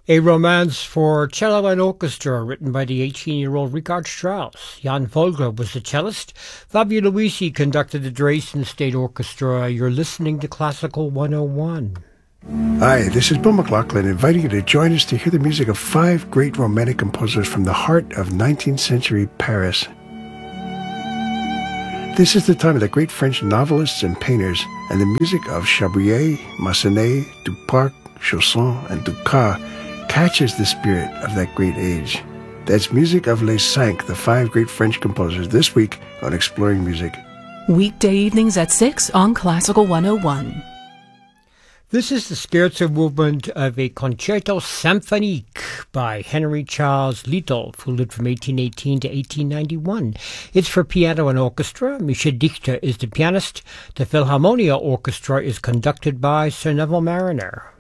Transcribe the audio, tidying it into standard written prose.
A Romance for Cello and Orchestra, written by the 18-year-old Richard Strauss. Jan Vogler was the cellist. Fabio Luisi conducted the Dresden State Orchestra. You're listening to Classical 101. Hi, this is Bill McLaughlin, inviting you to join us to hear the music of five great romantic composers from the heart of 19th century Paris. This is the time of the great French novelists and painters, and the music of Chabrier, Massenet, Duparc, Chausson, and Dukas catches the spirit of that great age. That's music of Les Cinq, the five great French composers, this week on Exploring Music. Weekday evenings at 6 on Classical 101. This is the scherzo movement of a Concerto Symphonique by Henry Charles Liedolf, who lived from 1818 to 1891. It's for piano and orchestra. Michel Dichter is the pianist. The Philharmonia Orchestra is conducted by Sir Neville Marriner.